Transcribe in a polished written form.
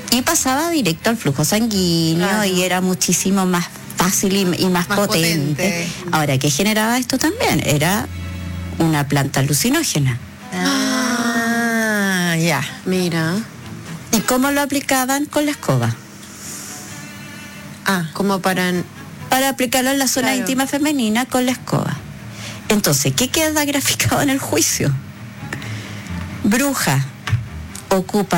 Y pasaba directo al flujo sanguíneo, claro, y era muchísimo más fácil y más potente. Ahora, ¿qué generaba esto también? Era una planta alucinógena. Ya. Mira. ¿Y cómo lo aplicaban? Con la escoba. Como para aplicarlo en la zona, claro, íntima femenina con la escoba. Entonces, ¿qué queda graficado en el juicio? Bruja ocupa